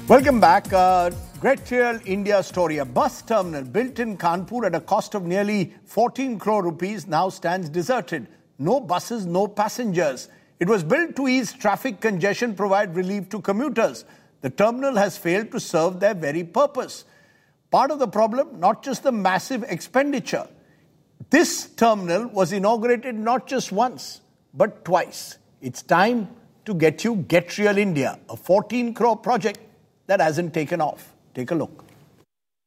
Welcome back. Great Real India story. A bus terminal built in Kanpur at a cost of nearly 14 crore rupees now stands deserted. No buses, no passengers. It was built to ease traffic congestion, provide relief to commuters. The terminal has failed to serve their very purpose. Part of the problem, not just the massive expenditure. This terminal was inaugurated not just once, but twice. It's time to get Real India, a 14 crore project that hasn't taken off. Take a look.